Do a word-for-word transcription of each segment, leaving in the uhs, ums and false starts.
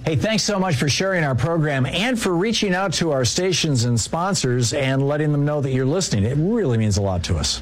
Hey, thanks so much for sharing our program and for reaching out to our stations and sponsors and letting them know that you're listening. It really means a lot to us.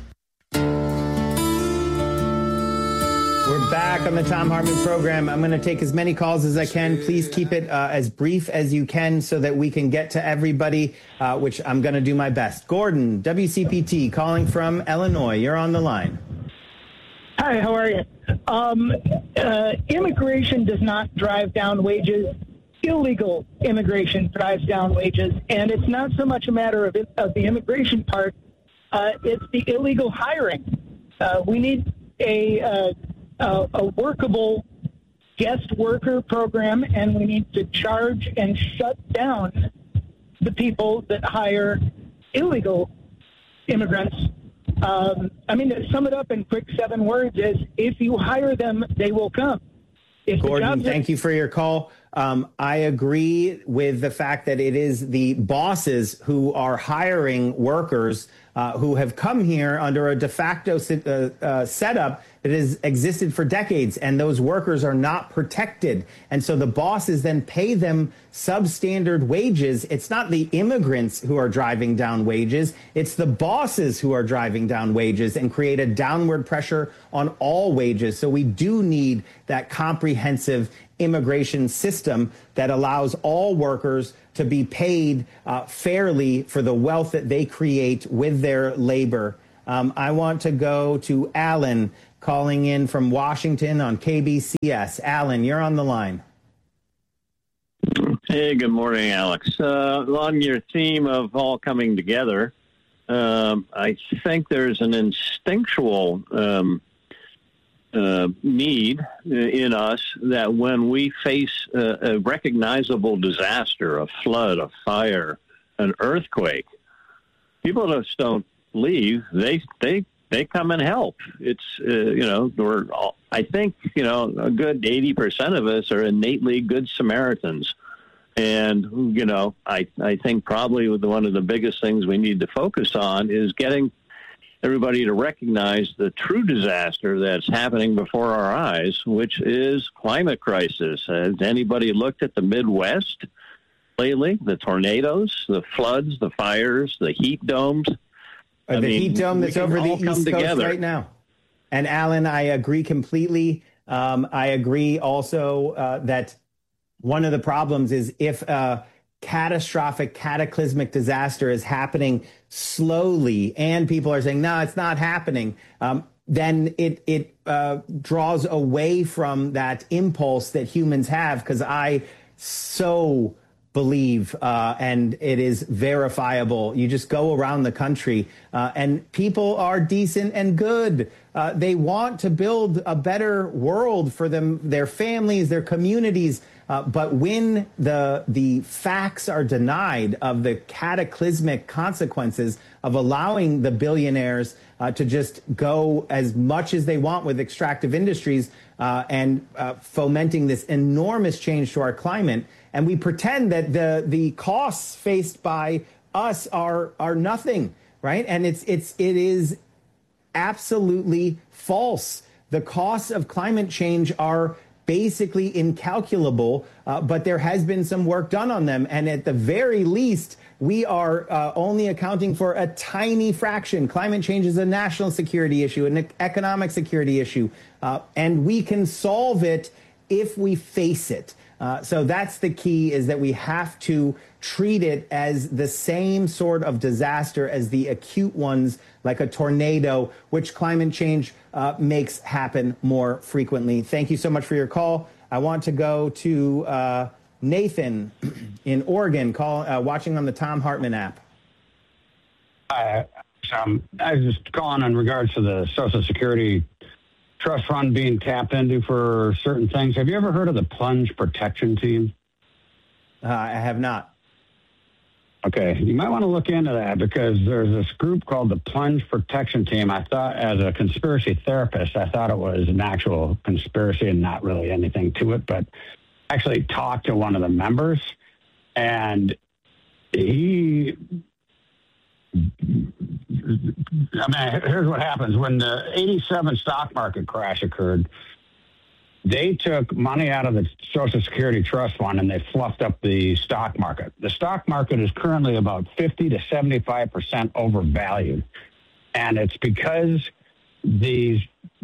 We're back on the Thom Hartmann program. I'm going to take as many calls as I can. Please keep it uh, as brief as you can so that we can get to everybody, uh, which I'm going to do my best. Gordon, W C P T, calling from Illinois. You're on the line. Hi, how are you? Um, uh, immigration does not drive down wages. Illegal immigration drives down wages. And it's not so much a matter of, it, of the immigration part. Uh, it's the illegal hiring. Uh, we need a... Uh, Uh, a workable guest worker program, and we need to charge and shut down the people that hire illegal immigrants. Um, I mean, to sum it up in quick seven words is, if you hire them, they will come. If Gordon, thank you for your call. Um, I agree with the fact that it is the bosses who are hiring workers uh, who have come here under a de facto uh, uh, setup that has existed for decades, and those workers are not protected. And so the bosses then pay them substandard wages. It's not the immigrants who are driving down wages. It's the bosses who are driving down wages and create a downward pressure on all wages. So we do need that comprehensive immigration system that allows all workers to be paid uh, fairly for the wealth that they create with their labor. Um, I want to go to Alan, calling in from Washington on K B C S. Alan, you're on the line. Hey, good morning, Alex. Uh, on your theme of all coming together, um, I think there's an instinctual um, uh, need in us that when we face a, a recognizable disaster, a flood, a fire, an earthquake, people just don't leave. They they they come and help. It's uh, you know we're all, I think you know a good eighty percent of us are innately good Samaritans. And, you know, I, I think probably one of the biggest things we need to focus on is getting everybody to recognize the true disaster that's happening before our eyes, which is climate crisis. Has anybody looked at the Midwest lately? The tornadoes, the floods, the fires, the heat domes. Uh, the mean, heat dome that's over the East Coast together. right now. And, Alan, I agree completely. Um, I agree also uh, that one of the problems is if a catastrophic, cataclysmic disaster is happening slowly and people are saying, no, it's not happening, um, then it, it uh, draws away from that impulse that humans have, because I so believe, uh, and it is verifiable. You just go around the country uh, and people are decent and good. Uh, they want to build a better world for them, their families, their communities. Uh, but when the the facts are denied of the cataclysmic consequences of allowing the billionaires uh, to just go as much as they want with extractive industries uh, and uh, fomenting this enormous change to our climate, and we pretend that the the costs faced by us are are nothing, right? And it's it's it is absolutely false. The costs of climate change are basically incalculable, uh, but there has been some work done on them. And at the very least, we are uh, only accounting for a tiny fraction. Climate change is a national security issue, an economic security issue, uh, and we can solve it if we face it. Uh, so that's the key, is that we have to treat it as the same sort of disaster as the acute ones, like a tornado, which climate change uh, makes happen more frequently. Thank you so much for your call. I want to go to uh, Nathan in Oregon, call, uh, watching on the Thom Hartmann app. Hi, um, I was just calling in regards to the Social Security trust fund being tapped into for certain things. Have you ever heard of the Plunge Protection Team? Uh, I have not. Okay, you might want to look into that, because there's this group called the Plunge Protection Team. I thought, as a conspiracy therapist, I thought it was an actual conspiracy and not really anything to it, but actually talked to one of the members, and he... I mean, here's what happens. When the eighty-seven stock market crash occurred, They took money out of the Social Security Trust Fund and they fluffed up the stock market. The stock market is currently about fifty to seventy-five percent overvalued. And it's because these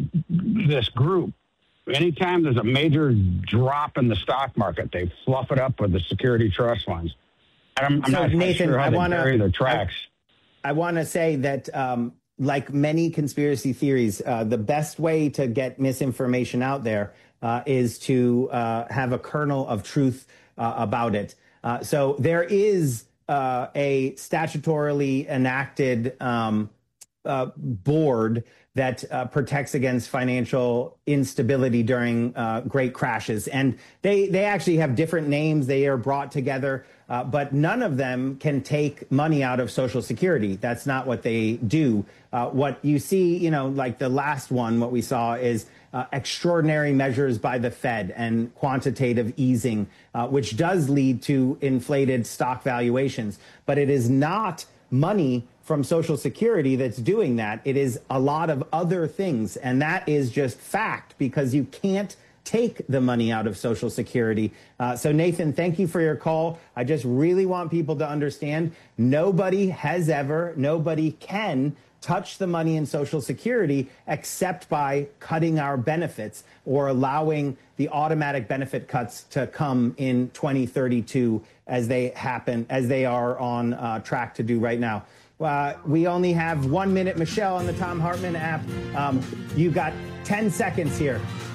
this group, anytime there's a major drop in the stock market, they fluff it up with the security trust funds. I'm, I'm so not Nathan, sure how I they wanna, bury their tracks. I, I want to say that, um, like many conspiracy theories, uh, the best way to get misinformation out there uh, is to uh, have a kernel of truth uh, about it. Uh, so there is uh, a statutorily enacted um, uh, board that uh, protects against financial instability during uh, great crashes. And they, they actually have different names. They are brought together, uh, but none of them can take money out of Social Security. That's not what they do. Uh, what you see, you know, like the last one, what we saw is uh, extraordinary measures by the Fed and quantitative easing, uh, which does lead to inflated stock valuations. But it is not money from Social Security that's doing that. It is a lot of other things. And that is just fact, because you can't take the money out of Social Security. Uh, so, Nathan, thank you for your call. I just really want people to understand nobody has ever, nobody can touch the money in Social Security except by cutting our benefits or allowing the automatic benefit cuts to come in twenty thirty-two as they happen, as they are on uh, track to do right now. Uh, we only have one minute. Michelle on the Thom Hartmann app. Um, you got ten seconds here.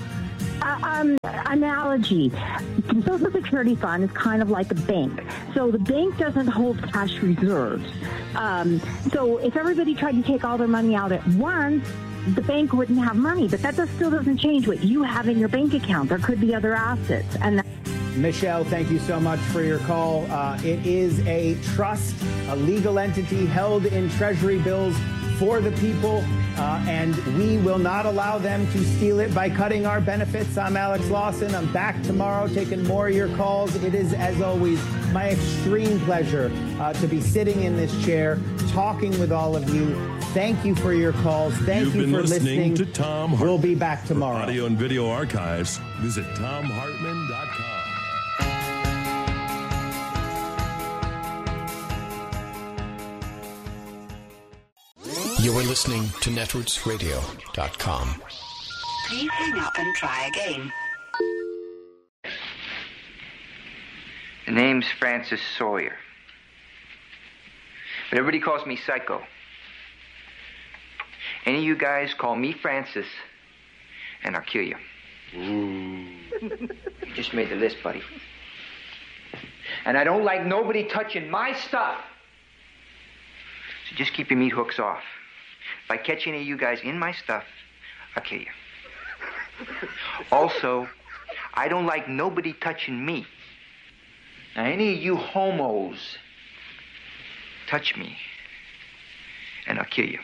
Uh, um, analogy. The Social Security Fund is kind of like a bank. So the bank doesn't hold cash reserves. Um, so if everybody tried to take all their money out at once, the bank wouldn't have money. But that does, still doesn't change what you have in your bank account. There could be other assets. And that- Michelle, thank you so much for your call. Uh, it is a trust, a legal entity held in Treasury bills for the people, uh, and we will not allow them to steal it by cutting our benefits. I'm Alex Lawson. I'm back tomorrow taking more of your calls. It is, as always, my extreme pleasure uh, to be sitting in this chair, talking with all of you. Thank you for your calls. Thank You've you been for listening listening. to Thom Hartmann. We'll be back tomorrow. For audio and video archives, visit Thom Hartmann dot com. You are listening to Netroots Radio dot com. Please hang up and try again. The name's Francis Sawyer. But everybody calls me Psycho. Any of you guys call me Francis, and I'll kill you. Ooh. You just made the list, buddy. And I don't like nobody touching my stuff. So just keep your meat hooks off. If I catch any of you guys in my stuff, I'll kill you. Also, I don't like nobody touching me. Now, any of you homos touch me, and I'll kill you.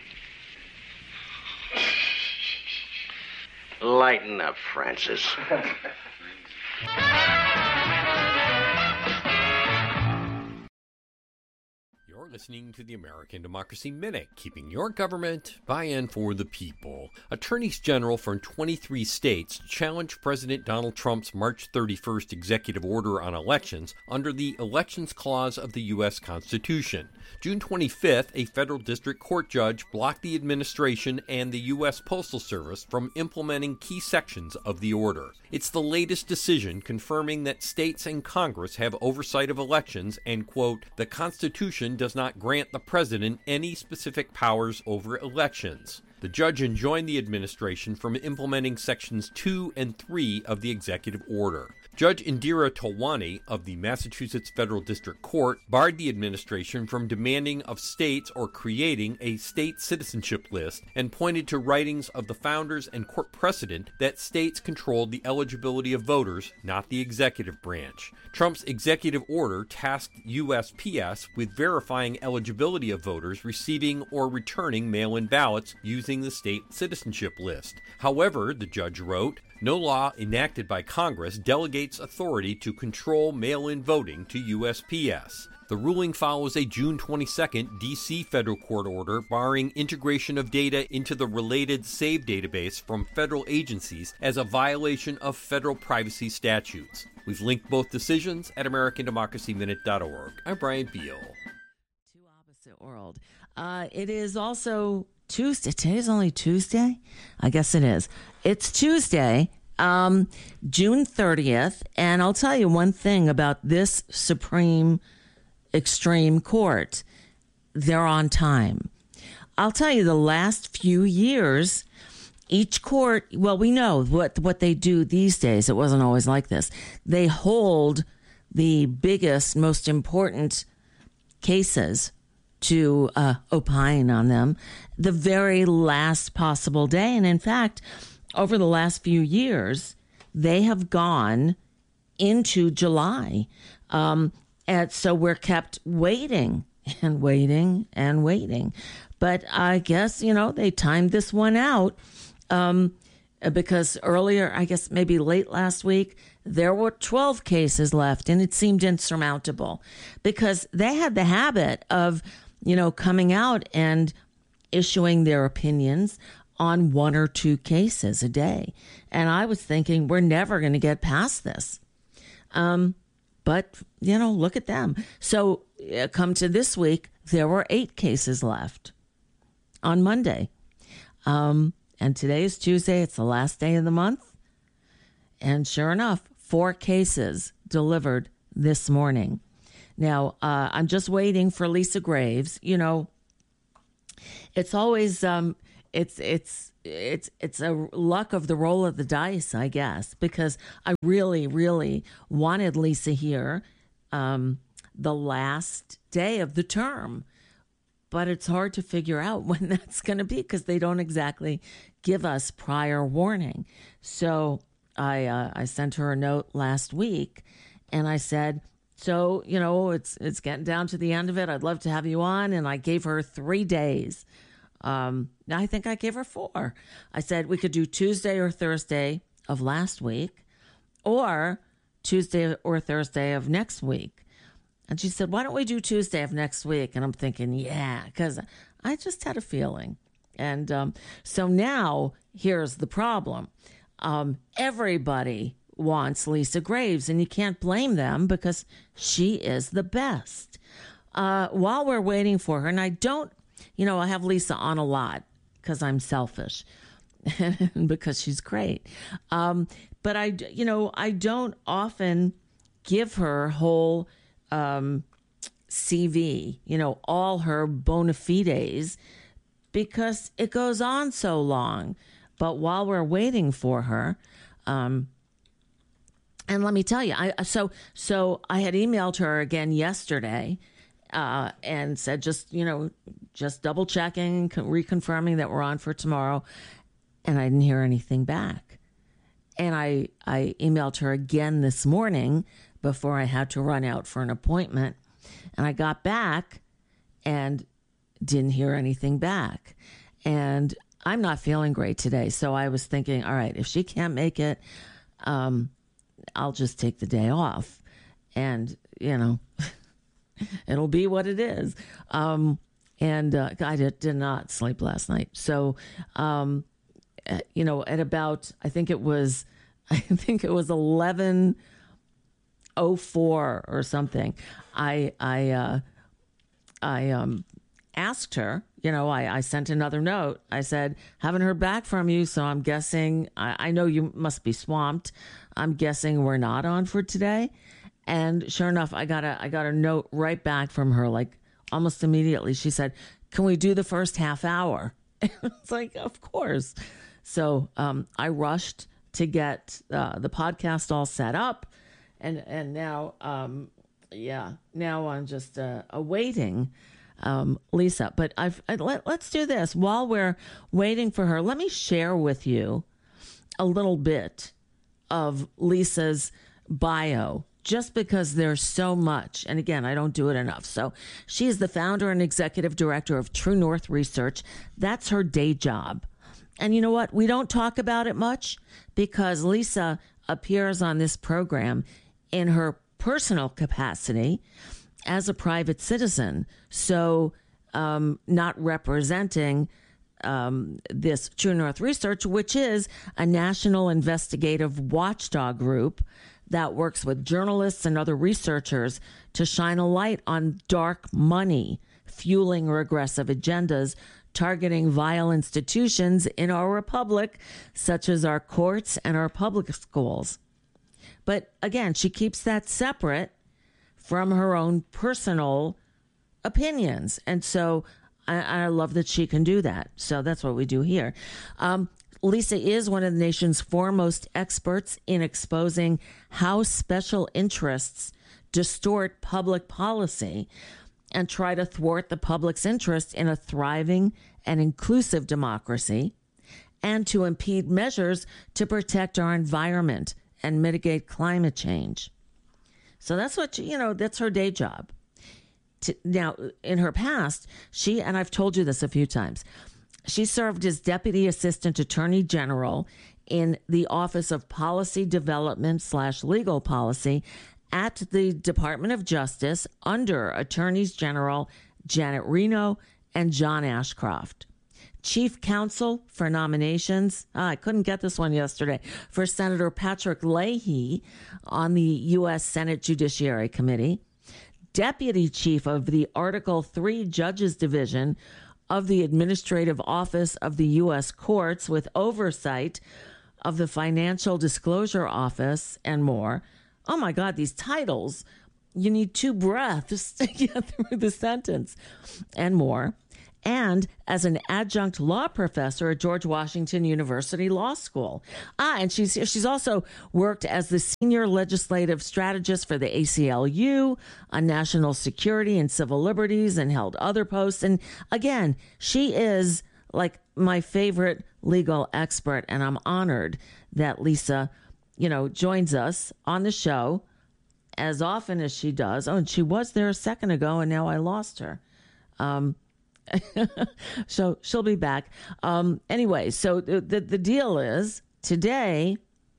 Lighten up, Francis. You're listening to the American Democracy Minute, keeping your government by and for the people. Attorneys general from twenty-three states challenged President Donald Trump's March thirty-first executive order on elections under the Elections Clause of the U S Constitution. June twenty-fifth, a federal district court judge blocked the administration and the U S Postal Service from implementing key sections of the order. It's the latest decision confirming that states and Congress have oversight of elections and, quote, the Constitution does not grant the president any specific powers over elections. The judge enjoined the administration from implementing sections two and three of the executive order. Judge Indira Tolwani of the Massachusetts Federal District Court barred the administration from demanding of states or creating a state citizenship list and pointed to writings of the founders and court precedent that states controlled the eligibility of voters, not the executive branch. Trump's executive order tasked U S P S with verifying eligibility of voters receiving or returning mail-in ballots using the state citizenship list. However, the judge wrote, No law enacted by Congress delegates authority to control mail-in voting to U S P S. The ruling follows a June twenty-second D C federal court order barring integration of data into the related SAVE database from federal agencies as a violation of federal privacy statutes. We've linked both decisions at American Democracy Minute dot org. I'm Brian Beal. Two opposite world. Uh, it is also Tuesday. Today's only Tuesday? I guess it is. It's Tuesday, um, June thirtieth, and I'll tell you one thing about this Supreme Extreme Court. They're on time. I'll tell you, the last few years, each court, well, we know what, what they do these days. It wasn't always like this. They hold the biggest, most important cases to uh, opine on them the very last possible day. And in fact, over the last few years, they have gone into July. Um, and so we're kept waiting and waiting and waiting. But I guess, you know, they timed this one out um, because earlier, I guess maybe late last week, there were twelve cases left and it seemed insurmountable because they had the habit of, you know, coming out and issuing their opinions on one or two cases a day. And I was thinking, we're never going to get past this. Um, but, you know, look at them. So uh, come to this week, there were eight cases left on Monday. Um, and today is Tuesday. It's the last day of the month. And sure enough, four cases delivered this morning. Now, uh, I'm just waiting for Lisa Graves. You know, it's always, um, it's, it's, it's, it's a luck of the roll of the dice, I guess, because I really, really wanted Lisa here um, the last day of the term. But it's hard to figure out when that's going to be because they don't exactly give us prior warning. So I, uh, I sent her a note last week and I said, so, you know, it's it's getting down to the end of it. I'd love to have you on. And I gave her three days. Um, I think I gave her four. I said we could do Tuesday or Thursday of last week or Tuesday or Thursday of next week. And she said, why don't we do Tuesday of next week? And I'm thinking, yeah, because I just had a feeling. And um, so now here's the problem. Um, everybody wants Lisa Graves, and you can't blame them because she is the best. Uh, while we're waiting for her, and I don't, you know, I have Lisa on a lot because I'm selfish and because she's great. Um, but I, you know, I don't often give her whole um, C V, you know, all her bona fides because it goes on so long. But while we're waiting for her, um, and let me tell you, I so so I had emailed her again yesterday uh, and said, just, you know, just double checking, reconfirming that we're on for tomorrow. And I didn't hear anything back. And I, I emailed her again this morning before I had to run out for an appointment. And I got back and didn't hear anything back. And I'm not feeling great today. So I was thinking, all right, if she can't make it, um, I'll just take the day off. And, you know, it'll be what it is. Um, and uh, I did, did not sleep last night. So, um, you know, at about, I think it was, I think it was eleven oh four or something. I, I, uh, I, um, asked her, you know, I, I sent another note. I said, haven't heard back from you. So I'm guessing, I, I know you must be swamped. I'm guessing we're not on for today. And sure enough, I got a, I got a note right back from her, like almost immediately. She said, can we do the first half hour? It's like, of course. So um, I rushed to get uh, the podcast all set up. And, and now, um, yeah, now I'm just uh, awaiting Um, Lisa, but I've, I, let, let's do this. While we're waiting for her, let me share with you a little bit of Lisa's bio, just because there's so much. And again, I don't do it enough. So she is the founder and executive director of True North Research. That's her day job. And you know what? We don't talk about it much because Lisa appears on this program in her personal capacity as a private citizen. So um, not representing um, this True North Research, which is a national investigative watchdog group that works with journalists and other researchers to shine a light on dark money fueling regressive agendas, targeting vile institutions in our republic, such as our courts and our public schools. But again, she keeps that separate from her own personal opinions. And so I, I love that she can do that. So that's what we do here. Um, Lisa is one of the nation's foremost experts in exposing how special interests distort public policy and try to thwart the public's interest in a thriving and inclusive democracy, and to impede measures to protect our environment and mitigate climate change. So that's what, you know, that's her day job. To, now, in her past, she, and I've told you this a few times, she served as Deputy Assistant Attorney General in the Office of Policy Development slash Legal Policy at the Department of Justice under Attorneys General Janet Reno and John Ashcroft. Chief Counsel for Nominations, oh, I couldn't get this one yesterday, for Senator Patrick Leahy on the U S Senate Judiciary Committee. Deputy Chief of the Article three Judges Division of the Administrative Office of the U S Courts with oversight of the Financial Disclosure Office and more. Oh my God, these titles, you need two breaths to get through the sentence and more. And as an adjunct law professor at George Washington University Law School. Ah, and she's she's also worked as the senior legislative strategist for the A C L U on national security and civil liberties, and held other posts. And again, she is like my favorite legal expert, and I'm honored that Lisa, you know, joins us on the show as often as she does. Oh, and she was there a second ago, and now I lost her. Um, so she'll be back. Um, anyway, so the, the the deal is today,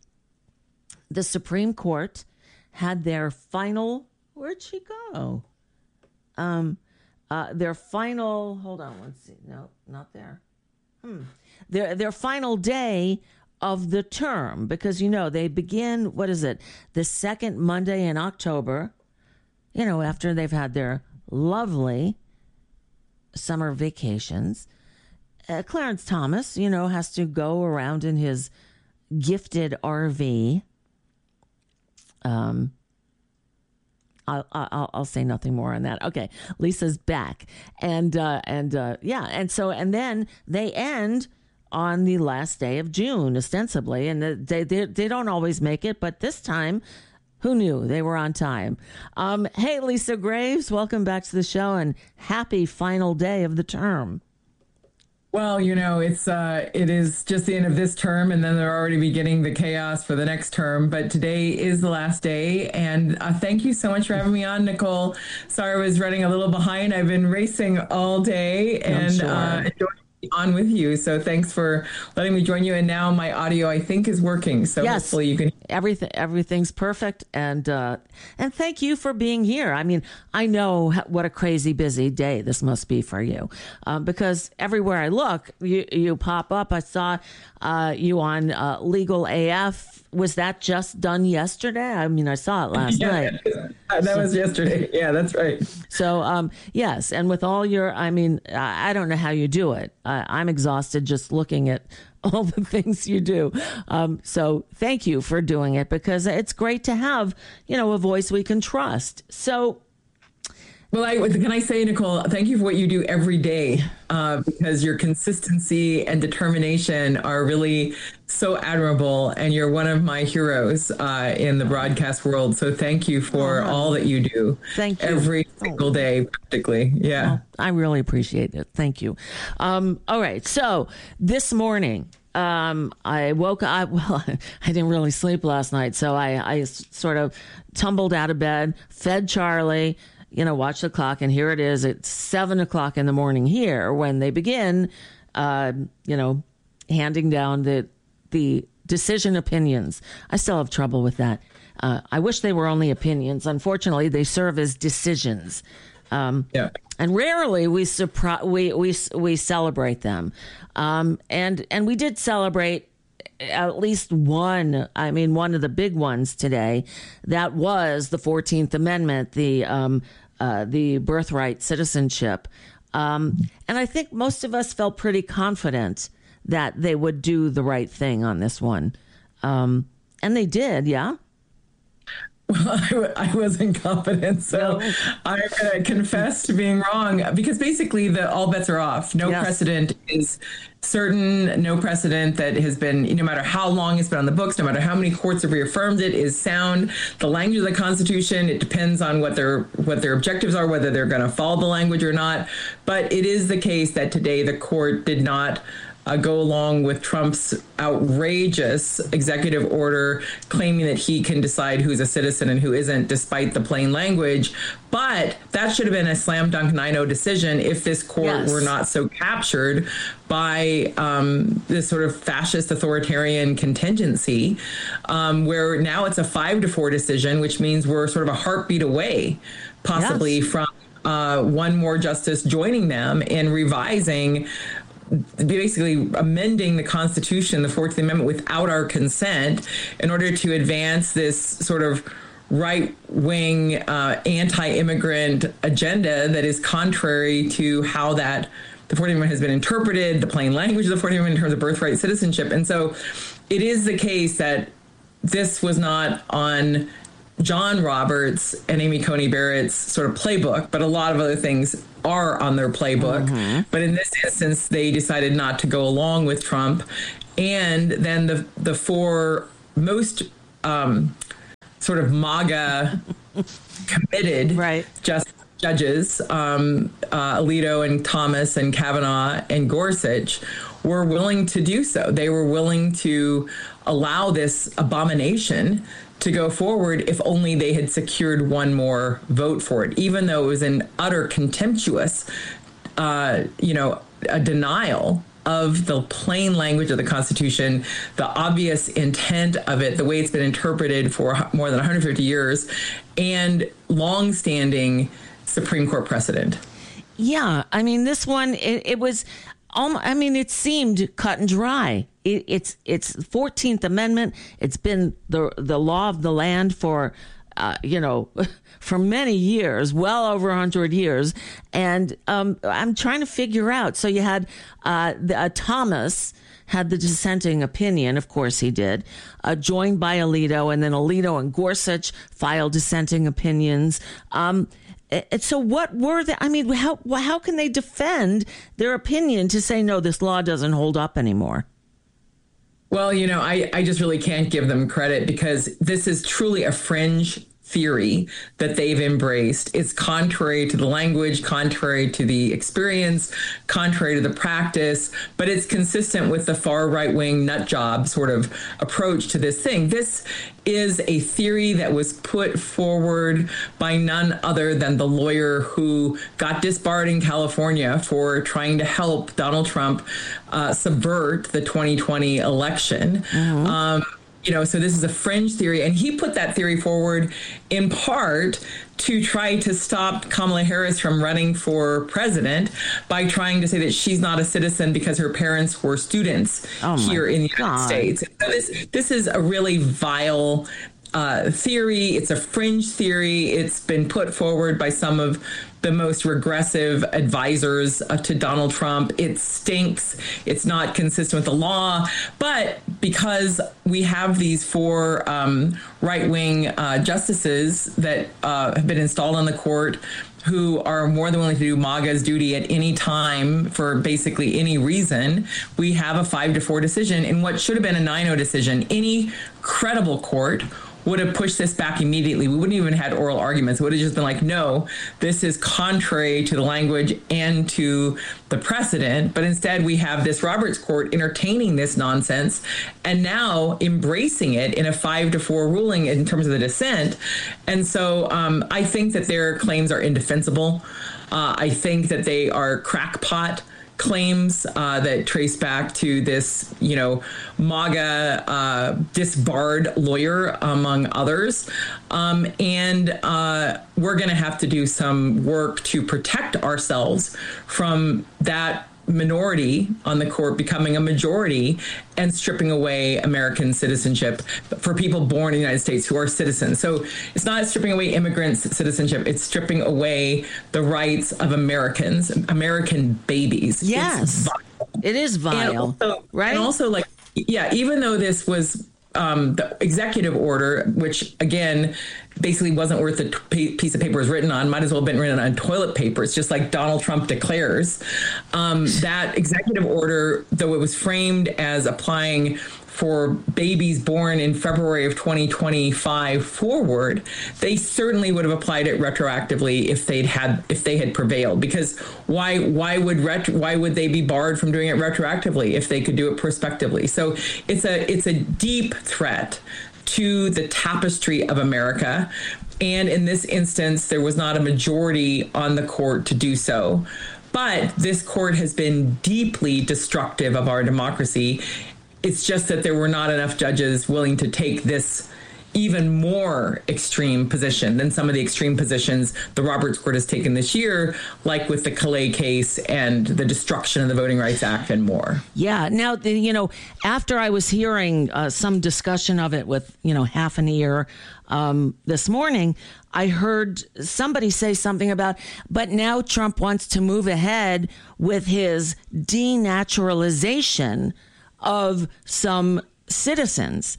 the Supreme Court had their final. Where'd she go? Um, uh, their final. Hold on, let's see. No, not there. Hmm. Their their final day of the term, because you know they begin. What is it? The second Monday in October. You know, after they've had their lovely summer vacations. Uh, Clarence Thomas, you know, has to go around in his gifted R V. Um, I'll, I'll, I'll say nothing more on that. Okay, Lisa's back, and uh, and uh, yeah, and so and then they end on the last day of June, ostensibly, and they they they don't always make it, but this time, who knew? They were on time. Um, hey, Lisa Graves, welcome back to the show, and happy final day of the term. Well, you know, it's uh, it is just the end of this term, and then they're already beginning the chaos for the next term. But today is the last day, and uh, thank you so much for having me on, Nicole. Sorry I was running a little behind. I've been racing all day, and sure. uh, enjoying on with you. So thanks for letting me join you. And now my audio, I think, is working. So yes, hopefully you can. Everything, everything's perfect. And, uh, and thank you for being here. I mean, I know what a crazy busy day this must be for you, um, because everywhere I look, you, you pop up. I saw, uh, you on, uh, Legal A F. Was that just done yesterday? I mean, I saw it last yeah, night. That so, was yesterday. Yeah, that's right. So, um, yes. And with all your, I mean, I, I don't know how you do it. I, I'm exhausted just looking at all the things you do. Um, so thank you for doing it, because it's great to have, you know, a voice we can trust. So, well, I, can I say, Nicole, thank you for what you do every day, uh, because your consistency and determination are really so admirable, and you're one of my heroes uh, in the broadcast world. So thank you for oh, all that you do. Thank you. Every single oh. day, practically. Yeah. Well, I really appreciate it. Thank you. Um, all right. So this morning, Um, I woke up, well, I didn't really sleep last night. So I, I sort of tumbled out of bed, fed Charlie, you know, watched the clock, and here it is. It's seven o'clock in the morning here when they begin, uh, you know, handing down the the decision opinions. I still have trouble with that. Uh, I wish they were only opinions. Unfortunately, they serve as decisions. Um, yeah. And rarely we surpri- we we we celebrate them. Um, and and we did celebrate at least one. I mean, one of the big ones today. That was the fourteenth Amendment, the um, uh, the birthright citizenship. Um, and I think most of us felt pretty confident that they would do the right thing on this one. Um, and they did, yeah? Well, I, w- I wasn't confident, so no. I'm going to confess to being wrong, because basically the all bets are off. No yes. precedent is certain. No precedent that has been, no matter how long it's been on the books, no matter how many courts have reaffirmed it, is sound. The language of the Constitution, it depends on what their what their objectives are, whether they're going to follow the language or not. But it is the case that today the court did not Uh, go along with Trump's outrageous executive order claiming that he can decide who's a citizen and who isn't, despite the plain language. But that should have been a slam dunk nine oh decision if this court yes. were not so captured by um, this sort of fascist authoritarian contingency, um, where now it's a five to four decision, which means we're sort of a heartbeat away, possibly yes. from uh, one more justice joining them in revising, basically amending the Constitution, the fourteenth Amendment, without our consent in order to advance this sort of right-wing uh, anti-immigrant agenda that is contrary to how that the fourteenth Amendment has been interpreted, the plain language of the fourteenth Amendment in terms of birthright citizenship. And so it is the case that this was not on John Roberts and Amy Coney Barrett's sort of playbook, but a lot of other things are on their playbook. Mm-hmm. But in this instance, they decided not to go along with Trump. And then the the four most um, sort of MAGA committed right. just judges, um, uh, Alito and Thomas and Kavanaugh and Gorsuch, were willing to do so. They were willing to allow this abomination to go forward if only they had secured one more vote for it, even though it was an utter contemptuous, uh, you know, a denial of the plain language of the Constitution, the obvious intent of it, the way it's been interpreted for more than one hundred fifty years, and longstanding Supreme Court precedent. Yeah, I mean, this one, it, it was, almost, I mean, it seemed cut and dry. It, it's it's fourteenth Amendment. It's been the the law of the land for, uh, you know, for many years, well over one hundred years. And um, I'm trying to figure out. So you had uh, the, uh, Thomas had the dissenting opinion. Of course he did, uh, joined by Alito. And then Alito and Gorsuch filed dissenting opinions. Um, and so what were the, I mean, how how can they defend their opinion to say, no, this law doesn't hold up anymore? Well, you know, I, I just really can't give them credit, because this is truly a fringe theory that they've embraced. It's contrary to the language, contrary to the experience, contrary to the practice, but it's consistent with the far right-wing nut job sort of approach to this thing. This is a theory that was put forward by none other than the lawyer who got disbarred in California for trying to help Donald Trump uh, subvert the twenty twenty election. Mm-hmm. Um, You know, so this is a fringe theory. And he put that theory forward in part to try to stop Kamala Harris from running for president by trying to say that she's not a citizen because her parents were students oh here in the God. United States. So this, this is a really vile uh, theory. It's a fringe theory. It's been put forward by some of the most regressive advisors uh, to Donald Trump. It stinks. It's not consistent with the law. But because we have these four um, right-wing uh, justices that uh, have been installed on the court who are more than willing to do MAGA's duty at any time for basically any reason, we have a five to four decision in what should have been a nine oh decision. Any credible court would have pushed this back immediately. We wouldn't even have had oral arguments. It would have just been like, no, this is contrary to the language and to the precedent. But instead, we have this Roberts Court entertaining this nonsense and now embracing it in a five to four ruling in terms of the dissent. And so um, I think that their claims are indefensible. Uh, I think that they are crackpot claims uh, that trace back to this, you know, MAGA uh, disbarred lawyer, among others. Um, and uh, we're going to have to do some work to protect ourselves from that minority on the court becoming a majority and stripping away American citizenship for people born in the United States who are citizens. So it's not stripping away immigrants' citizenship, it's stripping away the rights of Americans, American babies. Yes, it is vile, and also, right? And also, like, yeah, even though this was um, the executive order, which again, basically wasn't worth the t- piece of paper it was written on, might as well have been written on toilet paper. It's just like Donald Trump declares. Um, that executive order, though it was framed as applying for babies born in February of twenty twenty-five forward, they certainly would have applied it retroactively if they'd had if they had prevailed. Because why why would retro, why would they be barred from doing it retroactively if they could do it prospectively? So it's a it's a deep threat to the tapestry of America. And in this instance, there was not a majority on the court to do so. But this court has been deeply destructive of our democracy. It's just that there were not enough judges willing to take this even more extreme position than some of the extreme positions the Roberts Court has taken this year, like with the Calais case and the destruction of the Voting Rights Act and more. Yeah. Now, the, you know, after I was hearing uh, some discussion of it with, you know, half an ear um, this morning, I heard somebody say something about, but now Trump wants to move ahead with his denaturalization of some citizens.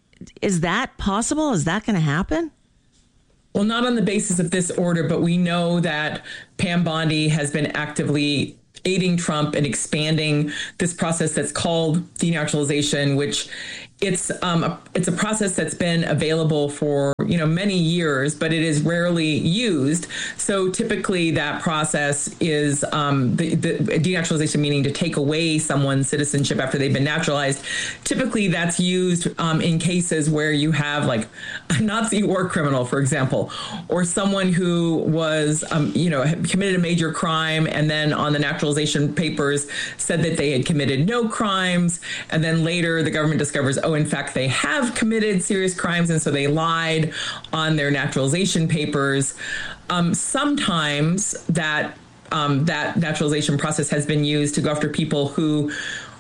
Is that possible? Is that going to happen? Well, not on the basis of this order, but we know that Pam Bondi has been actively aiding Trump and expanding this process that's called denaturalization, which it's um, a, it's a process that's been available for, you know, many years, but it is rarely used. So typically that process is um, the, the denaturalization, meaning to take away someone's citizenship after they've been naturalized. Typically that's used um, in cases where you have like a Nazi war criminal, for example, or someone who was, um, you know, committed a major crime and then on the naturalization papers said that they had committed no crimes. And then later the government discovers, oh, in fact, they have committed serious crimes. And so they lied on their naturalization papers. Um, sometimes that um, that naturalization process has been used to go after people who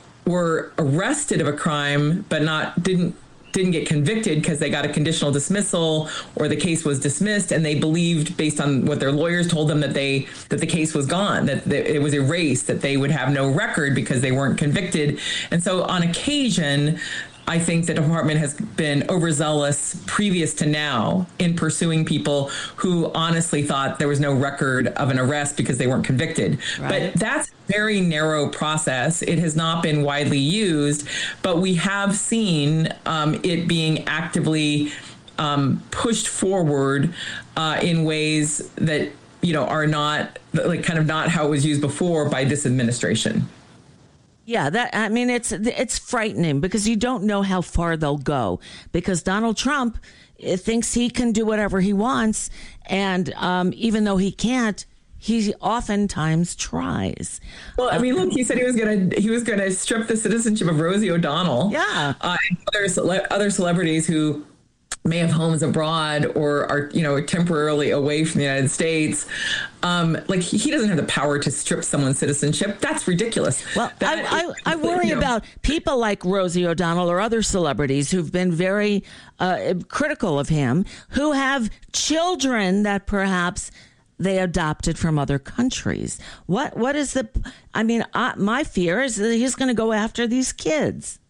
were arrested of a crime, but not didn't didn't get convicted because they got a conditional dismissal or the case was dismissed and they believed based on what their lawyers told them that they that the case was gone, that, that it was erased, that they would have no record because they weren't convicted. And so on occasion, I think the department has been overzealous previous to now in pursuing people who honestly thought there was no record of an arrest because they weren't convicted. Right. But that's a very narrow process. It has not been widely used, but we have seen um, it being actively um, pushed forward uh, in ways that, you know, are not like kind of not how it was used before by this administration. Yeah, that I mean, it's it's frightening because you don't know how far they'll go because Donald Trump thinks he can do whatever he wants. And um, even though he can't, he oftentimes tries. Well, I mean, look, he said he was going to he was going to strip the citizenship of Rosie O'Donnell. Yeah. Uh, and other, cele- other celebrities who may have homes abroad or are, you know, temporarily away from the United States. Um, like he doesn't have the power to strip someone's citizenship. That's ridiculous. Well, that I, is, I, I worry you know, about people like Rosie O'Donnell or other celebrities who've been very uh, critical of him, who have children that perhaps they adopted from other countries. What What is the, I mean, I, my fear is that he's going to go after these kids.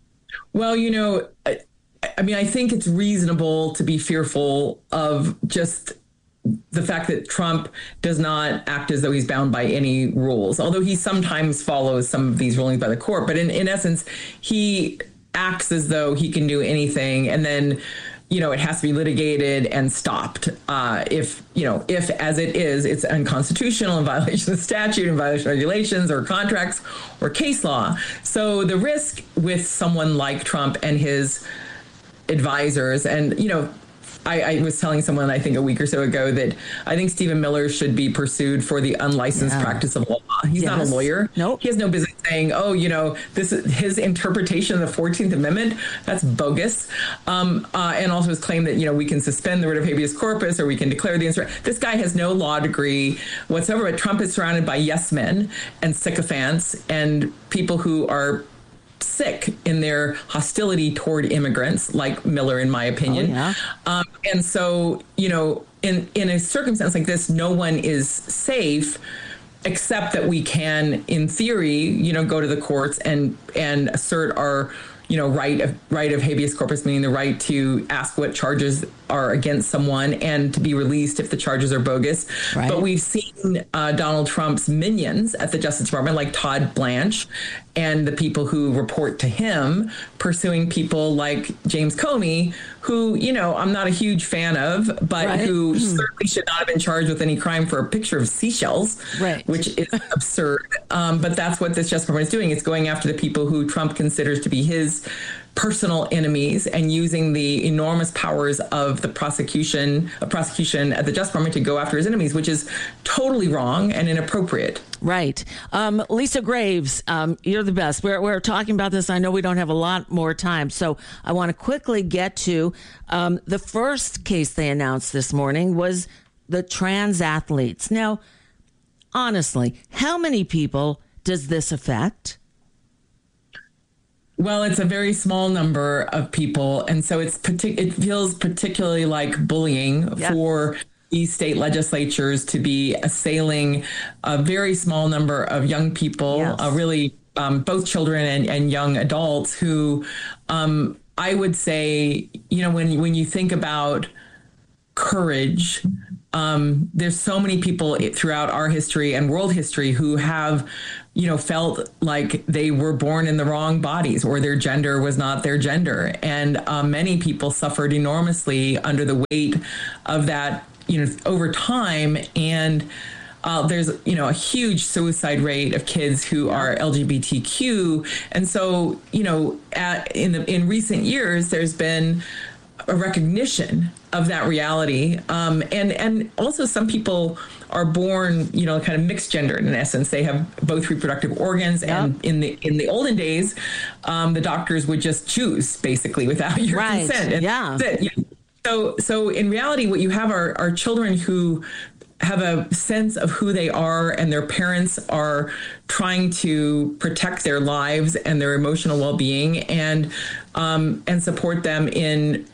Well, you know, I, I mean, I think it's reasonable to be fearful of just the fact that Trump does not act as though he's bound by any rules, although he sometimes follows some of these rulings by the court. But in, in essence, he acts as though he can do anything. And then, you know, it has to be litigated and stopped. Uh, if, you know, if as it is, it's unconstitutional in violation of the statute, in violation of regulations or contracts or case law. So the risk with someone like Trump and his advisors, and, you know, I, I was telling someone, I think a week or so ago, that I think Stephen Miller should be pursued for the unlicensed yeah. practice of law. He's Yes. not a lawyer. Nope. He has no business saying, oh, you know, this is his interpretation of the fourteenth Amendment. That's bogus. Um, uh, and also his claim that, you know, we can suspend the writ of habeas corpus or we can declare the insurrection. This guy has no law degree whatsoever. But Trump is surrounded by yes men and sycophants and people who are sick in their hostility toward immigrants, like Miller, in my opinion. Oh, yeah. Um, and so, you know, in, in a circumstance like this, no one is safe, except that we can, in theory, you know, go to the courts and and assert our, you know, right of right of habeas corpus, meaning the right to ask what charges are against someone and to be released if the charges are bogus. Right. But we've seen uh, Donald Trump's minions at the Justice Department, like Todd Blanche, and the people who report to him, pursuing people like James Comey, who, you know, I'm not a huge fan of, but Right. who certainly should not have been charged with any crime for a picture of seashells, Right. which is absurd. Um, but that's what this Justice Department is doing. It's going after the people who Trump considers to be his personal enemies and using the enormous powers of the prosecution, of prosecution at the Justice Department to go after his enemies, which is totally wrong and inappropriate. Right. Um, Lisa Graves, um, you're the best. We're, we're talking about this. I know we don't have a lot more time, so I want to quickly get to um, the first case they announced this morning was the trans athletes. Now, honestly, how many people does this affect? Well, it's a very small number of people, and so it's partic- it feels particularly like bullying Yep. for these state legislatures to be assailing a very small number of young people, Yes. uh, really um, both children and, and young adults who um, I would say, you know, when when you think about courage, um, there's so many people throughout our history and world history who have, you know, felt like they were born in the wrong bodies or their gender was not their gender. And uh, many people suffered enormously under the weight of that, you know, over time. And uh, there's, you know, a huge suicide rate of kids who are L G B T Q. And so, you know, at, in the, in recent years, there's been a recognition of that reality. Um, and, and also some people are born, you know, kind of mixed gender in essence. They have both reproductive organs. Yep. And in the in the olden days, um, the doctors would just choose basically without your Right. consent. And Yeah. that's it. So, so in reality, what you have are, are children who have a sense of who they are, and their parents are trying to protect their lives and their emotional well-being and um, and support them in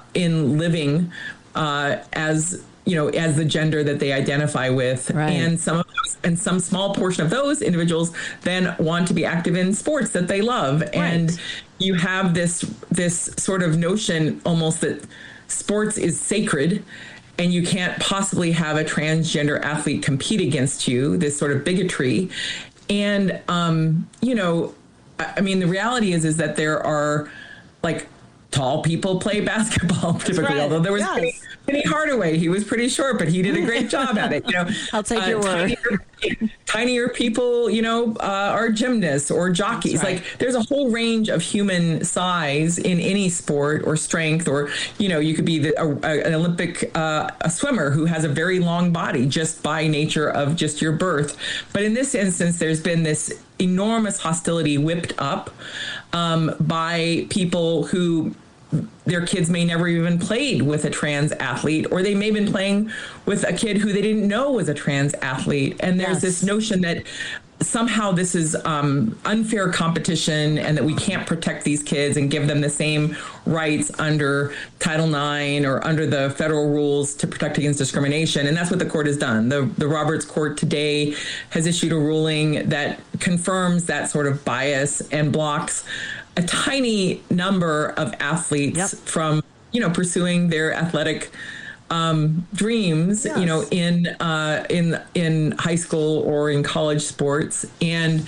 in living uh, as, you know, as the gender that they identify with. Right. And some of those, and some small portion of those individuals then want to be active in sports that they love. Right. And you have this this sort of notion almost that sports is sacred and you can't possibly have a transgender athlete compete against you, this sort of bigotry. And, um, you know, I, I mean, the reality is, is that there are like tall people play basketball typically, right. Although there was yes. Penny, Penny Hardaway. He was pretty short, but he did a great job at it. You know, I'll take uh, your word. Tinier, tinier people, you know, uh, are gymnasts or jockeys. Right. Like there's a whole range of human size in any sport or strength, or, you know, you could be the, a, a, an Olympic uh, a swimmer who has a very long body just by nature of just your birth. But in this instance, there's been this enormous hostility whipped up um, by people who their kids may never even played with a trans athlete, or they may have been playing with a kid who they didn't know was a trans athlete. And there's yes. this notion that somehow this is um, unfair competition and that we can't protect these kids and give them the same rights under Title nine or under the federal rules to protect against discrimination. And that's what the court has done. The, the Roberts Court today has issued a ruling that confirms that sort of bias and blocks a tiny number of athletes yep. from, you know, pursuing their athletic um, dreams, yes. you know, in uh, in in high school or in college sports. And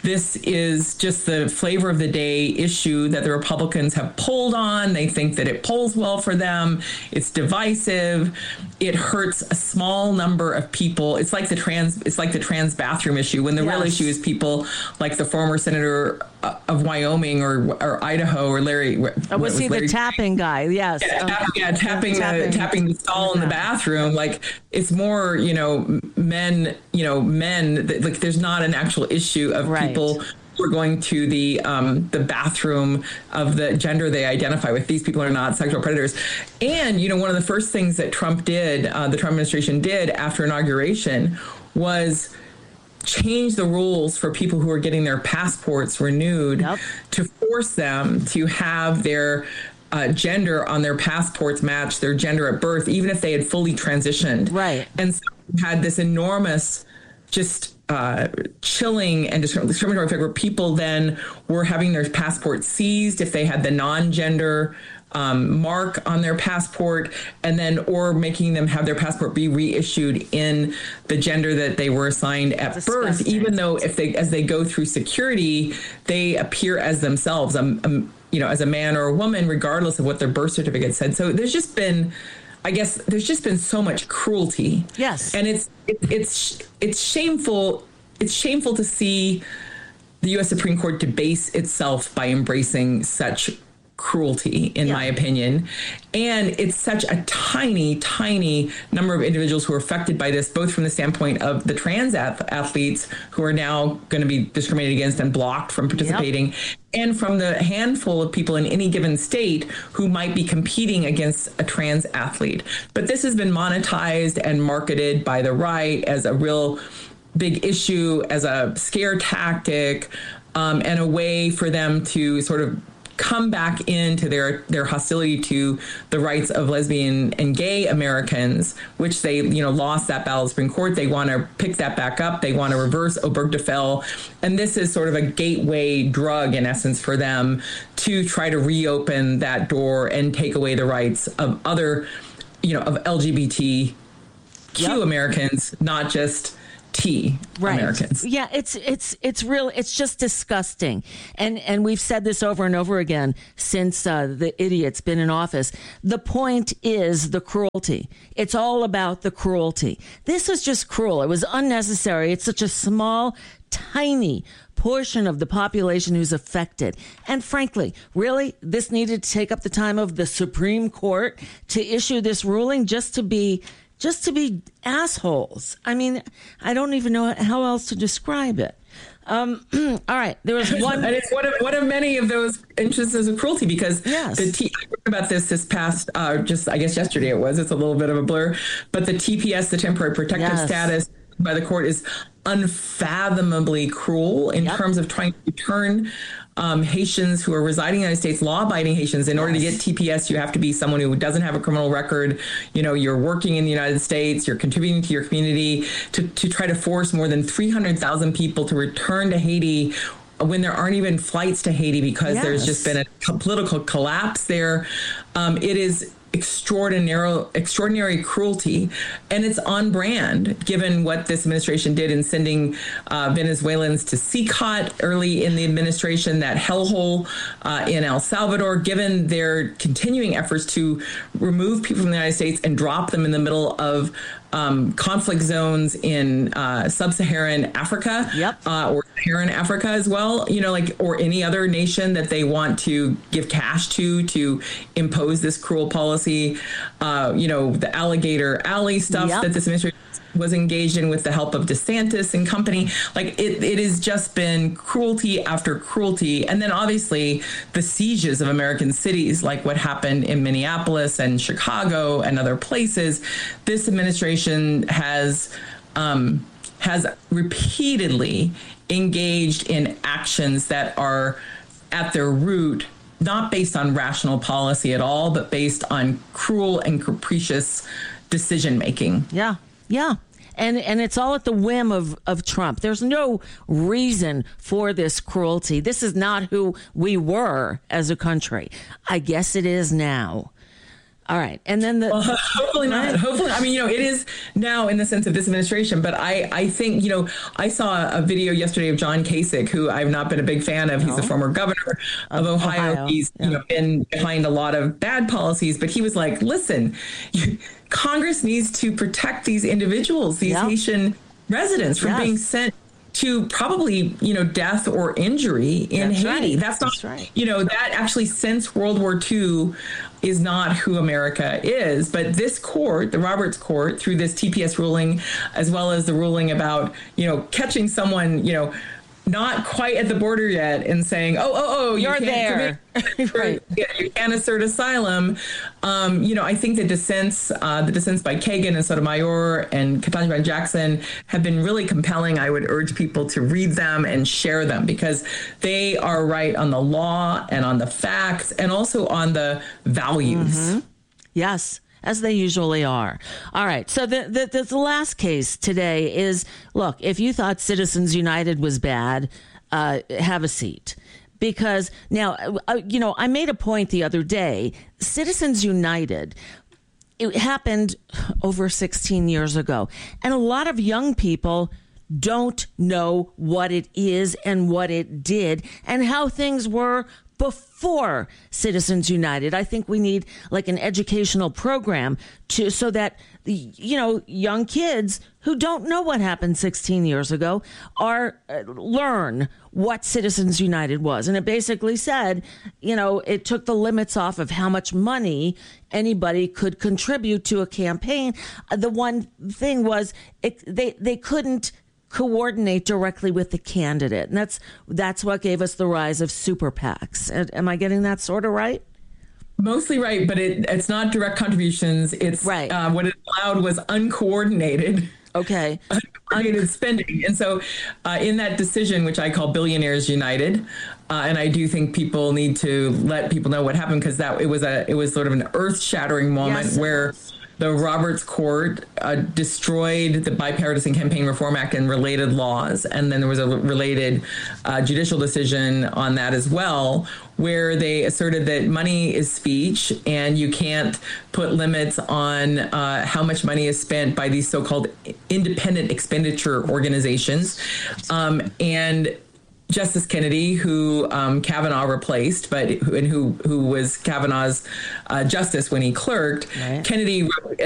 this is just the flavor of the day issue that the Republicans have pulled on. They think that it polls well for them. It's divisive. It hurts a small number of people. It's like the trans it's like the trans bathroom issue, when the yes. real issue is people like the former senator of Wyoming or or Idaho or Larry. Oh, was he Larry, the tapping guy? Yes. Yeah, um, tap, yeah tapping, tapping, the, tapping the stall in the bathroom. Like, it's more, you know, men, you know, men, like there's not an actual issue of right. people who are going to the um, the bathroom of the gender they identify with. These people are not sexual predators. And, you know, one of the first things that Trump did, uh, the Trump administration did after inauguration was change the rules for people who are getting their passports renewed yep. to force them to have their uh, gender on their passports match their gender at birth, even if they had fully transitioned. Right. And so we had this enormous, just uh, chilling and discriminatory effect where people then were having their passports seized if they had the non-gender Um, mark on their passport, and then or making them have their passport be reissued in the gender that they were assigned at Disgusting. birth, even though if they as they go through security, they appear as themselves, um, um, you know, as a man or a woman, regardless of what their birth certificate said. So there's just been, I guess, there's just been so much cruelty. Yes, and it's it, it's it's shameful. It's shameful to see the U S Supreme Court debase itself by embracing such cruelty, in yeah. my opinion. And it's such a tiny, tiny number of individuals who are affected by this, both from the standpoint of the trans ath- athletes who are now going to be discriminated against and blocked from participating, yep. and from the handful of people in any given state who might be competing against a trans athlete. But this has been monetized and marketed by the right as a real big issue, as a scare tactic, um, and a way for them to sort of come back into their their hostility to the rights of lesbian and gay Americans, which they, you know, lost that battle at the Supreme Court. They want to pick that back up. They want to reverse Obergefell. And this is sort of a gateway drug, in essence, for them to try to reopen that door and take away the rights of other, you know, of L G B T Q yep. Americans, not just T right. Americans. Yeah, it's it's it's real. It's just disgusting, and and we've said this over and over again since uh, the idiot's been in office. The point is the cruelty. It's all about the cruelty. This is just cruel. It was unnecessary. It's such a small, tiny portion of the population who's affected. And frankly, really, this needed to take up the time of the Supreme Court to issue this ruling just to be. Just to be assholes. I mean, I don't even know how else to describe it. Um, all right, there was one. And it's one of one of many of those instances of cruelty, because yes. the T. I wrote about this this past, uh, just I guess yesterday it was. It's a little bit of a blur, but the T P S, the temporary protective yes. status by the court, is unfathomably cruel in yep. terms of trying to return um, Haitians who are residing in the United States, law-abiding Haitians. In yes. order to get T P S, you have to be someone who doesn't have a criminal record. You know, you're working in the United States, you're contributing to your community, to, to try to force more than three hundred thousand people to return to Haiti when there aren't even flights to Haiti because yes. there's just been a political collapse there. Um, it is extraordinary, extraordinary cruelty, and it's on brand given what this administration did in sending uh, Venezuelans to C I C O T early in the administration, that hellhole uh, in El Salvador, given their continuing efforts to remove people from the United States and drop them in the middle of Um, conflict zones in uh, sub-Saharan Africa, yep. uh, or Saharan Africa as well, you know, like, or any other nation that they want to give cash to, to impose this cruel policy. Uh, you know, the Alligator Alley stuff yep. that this administration was engaged in with the help of DeSantis and company. Like, it, it has just been cruelty after cruelty. And then obviously the sieges of American cities, like what happened in Minneapolis and Chicago and other places. This administration has um, has repeatedly engaged in actions that are at their root not based on rational policy at all, but based on cruel and capricious decision making. Yeah. Yeah. And and it's all at the whim of, of Trump. There's no reason for this cruelty. This is not who we were as a country. I guess it is now. All right. And then the... Well, hopefully not. Hopefully, I mean, you know, it is now in the sense of this administration. But I, I think, you know, I saw a video yesterday of John Kasich, who I've not been a big fan of. He's no. the former governor of Ohio. Ohio. He's yeah. you know, been behind a lot of bad policies, but he was like, listen, Congress needs to protect these individuals, these yep. Haitian residents from yes. being sent to probably, you know, death or injury in That's Haiti. Right. That's not, That's right. you know, that actually since World War Two is not who America is. But this court, the Roberts Court, through this T P S ruling, as well as the ruling about, you know, catching someone, you know, not quite at the border yet and saying, oh, oh, oh, you're you there. right. Yeah, you can't assert asylum. Um, you know, I think the dissents, uh, the dissents by Kagan and Sotomayor and Ketanji Jackson have been really compelling. I would urge people to read them and share them because they are right on the law and on the facts and also on the values. Mm-hmm. Yes. As they usually are. All right. So the, the, the last case today is, look, if you thought Citizens United was bad, uh, have a seat. Because now, uh, you know, I made a point the other day, Citizens United, it happened over sixteen years ago. And a lot of young people don't know what it is and what it did and how things were before Citizens United. I think we need like an educational program to so that, you know, young kids who don't know what happened sixteen years ago are uh, learn what Citizens United was. And it basically said, you know, it took the limits off of how much money anybody could contribute to a campaign. Uh, the one thing was it, they they couldn't coordinate directly with the candidate. And that's that's what gave us the rise of super PACs. Am I getting that sort of right? Mostly right, but it, it's not direct contributions. It's right. Uh, what it allowed was uncoordinated. Okay. Uncoordinated spending. And so uh, in that decision, which I call Billionaires United, uh, and I do think people need to let people know what happened because that it was a it was sort of an earth-shattering moment yes, where the Roberts Court uh, destroyed the Bipartisan Campaign Reform Act and related laws. And then there was a related uh, judicial decision on that as well, where they asserted that money is speech and you can't put limits on uh, how much money is spent by these so-called independent expenditure organizations. Um, and Justice Kennedy, who um, Kavanaugh replaced, but who, and who who was Kavanaugh's uh, justice when he clerked, right. Kennedy wrote